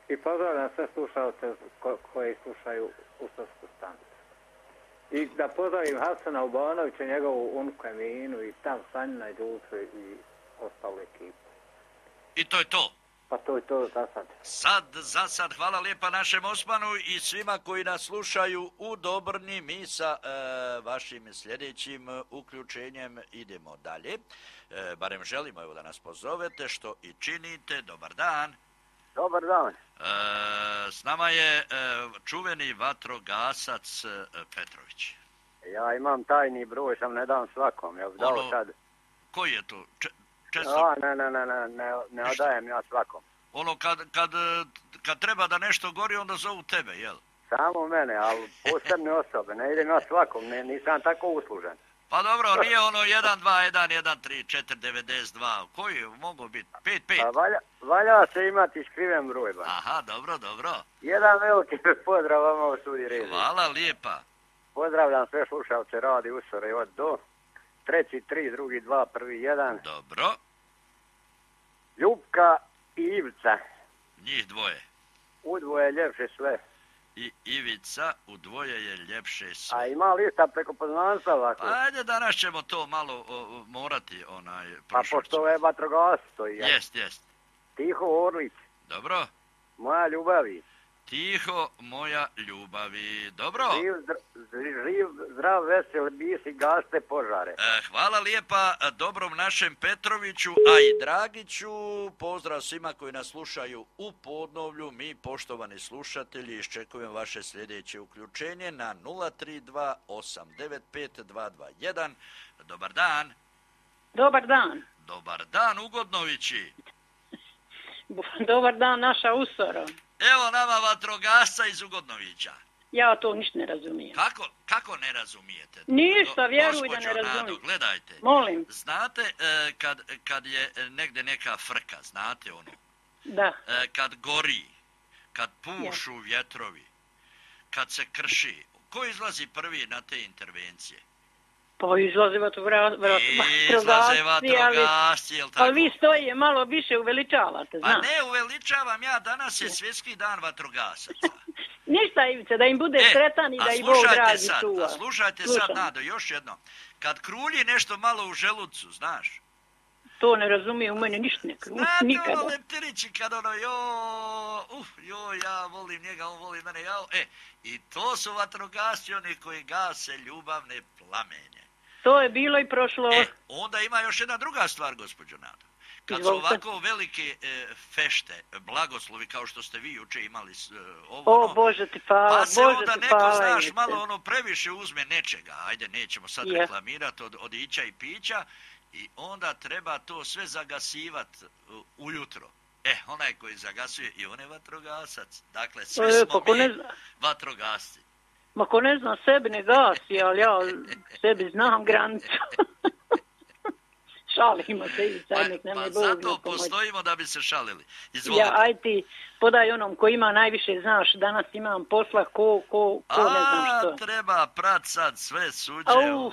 I pozdravljam sve slušalce koji slušaju Ustarsku stanicu. I da pozdravim Hasana Ubanovića, njegovu unuku Eminu i tam Sanjina i Đulcu i ostalu ekipu. I to je to. Pa to je to za sad. Za sad, hvala lijepa našem Osmanu i svima koji nas slušaju u Dobrni. Mi sa vašim sljedećim uključenjem idemo dalje. Barem želimo evo da nas pozovete, što i činite. Dobar dan. Dobar dan. S nama je čuveni vatrogasac Petrović. Ja imam tajni broj, sam ne dam svakom. Ja dao sad. Koji je to? Često? Ne odajem ja svakom. Ono kad treba da nešto gori, onda zovu tebe, jel? Samo mene, ali posebne osobe. Ne idem ja svakom, nisam tako uslužen. Pa dobro, nije ono 1-2-1-1-3-4-92. Koji mogu biti? 5-5? Pa valja se imati skriven broj. Ba. Aha, dobro. Jedan veliki pozdrav vama u studiju Rezi. Hvala lijepa. Pozdravljam sve slušalce radi Usore od do. 3, 3, 2, 2, 1, 1. Dobro. Ljubka i Ivica. Njih dvoje. Udvoje ljepše sve. I Ivica u dvoje je ljepše sve. A ima lista preko poznanstva ovako? Pa ajde, danas ćemo to malo morati Pa pošto je vatrogas to i ja. Jest. Tiho Orlić. Dobro. Moja ljubavi. Tiho moja ljubavi. Dobro. Živ, zdrav, vesel, bisi, gaste požare. Hvala lijepa dobrom našem Petroviću, a i Dragiću. Pozdrav svima koji nas slušaju u Podnovlju. Mi, poštovani slušatelji, iščekujem vaše sljedeće uključenje na 032 895 221. Dobar dan. Dobar dan. Dobar dan, Ugodnovići. Dobar dan, naša Usoro. Evo nama vatrogasca iz Ugodnovića. Ja to ništa ne razumijem. Kako ne razumijete? Ništa, vjeruj da ne razumijem. Nado, gledajte. Molim. Znate kad je negde neka frka, znate ono? Da. Kad gori, kad pušu vjetrovi, kad se krši, ko izlazi prvi na te intervencije? Pa izlaze vatrogasci, jel tako? Ali vi stoje malo više uveličavate, znam. Pa ne uveličavam ja, danas je svjetski dan vatrogasaca. Ništa, Ivice, da im bude sretan i da ih Bog dragi čuva. A slušajte sad, Nado, još jedno. Kad krulji nešto malo u želucu, znaš? To ne razumije, u mene ništa ne krulji, nikada. Znate ono leptirići kad ono, ja volim njega, on voli mene, i to su vatrogasci, oni koji gase ljubavne plamenje. To je bilo i prošlo. Onda ima još jedna druga stvar, gospođo Nado. Kad su ovako velike fešte, blagoslovi, kao što ste vi juče imali ovo, Bože ti hvala, pa se onda neko, znaš, malo ono previše uzme nečega, ajde, nećemo sad reklamirati od ića i pića, i onda treba to sve zagasivati ujutro. Onaj koji zagasuje i on je vatrogasac. Dakle, sve smo mi vatrogasci. Ma ko ne zna sebi ne gasi, ali ja sebi znam granicu. Šalimo se i sajnik, nema Bog. Pa zato postojimo da bi se šalili. Izvolite. Ja, aj ti podaj onom ko ima najviše, znaš, danas imam posla, ko ne znam što. Treba prat sad sve suđe.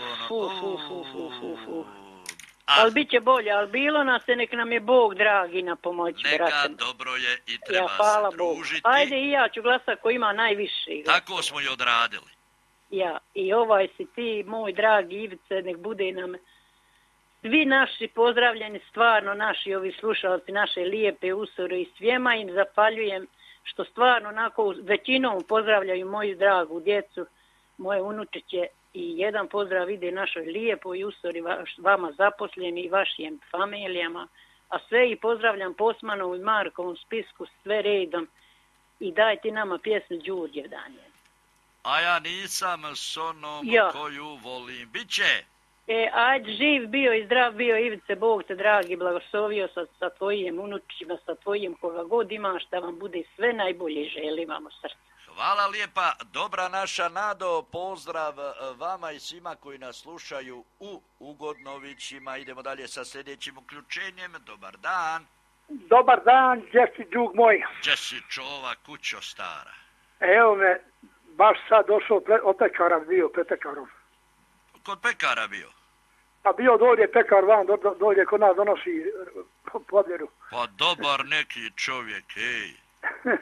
Ali bit će bolje, ali bilo nas se, nek nam je Bog dragi na pomoć. Neka, dobro je i treba se družiti. Ajde i ja ću glasati ko ima najviše. Tako smo i odradili. Ja, i ovaj si ti, moj dragi Ivice, nek bude nam svi naši pozdravljeni, stvarno naši ovi slušalci, naše lijepe Usore, i svijema im zapaljujem što stvarno onako većinom pozdravljaju moju dragu djecu, moje unučiće, i jedan pozdrav ide našoj lijepoj Usori, vama zaposleni i vašim familijama, a sve i pozdravljam Posmanovu i Markovom spisku sve redom i dajte nama pjesmu Đurđev dan. A ja nisam s onom koju volim. Biće! Ajde, živ bio i zdrav bio, Ivice, Bog te dragi blagoslovio sa tvojim unučićima, sa tvojim koga god imaš, da vam bude sve najbolje, želim vam u srcu. Hvala lijepa, dobra naša Nado, pozdrav vama i svima koji nas slušaju u Ugodnovićima. Idemo dalje sa sljedećim uključenjem. Dobar dan. Dobar dan, Đesi drug moj. Đesi čova, kućo stara. Evo me, baš sad došao od pekara, bio pred pekarom. Kod pekara bio? Pa bio dođe pekar van, dođe kod nas donosi podjeru. Pa dobar neki čovjek, ej.